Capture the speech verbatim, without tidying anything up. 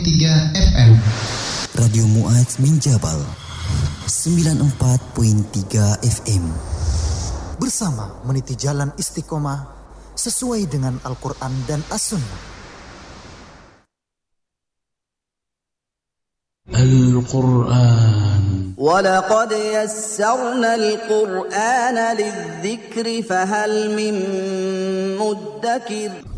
tiga F M. Radio Muaz bin Jabal sembilan puluh empat perpuluhan tiga F M. Bersama meniti jalan istiqomah sesuai dengan Al-Quran dan As-Sunnah. Al-Quran. وَلَقَدْ يَسَّرْنَا الْقُرْآنَ لِلذِّكْرِ فَهَلْ مِن مُّدَّكِرٍ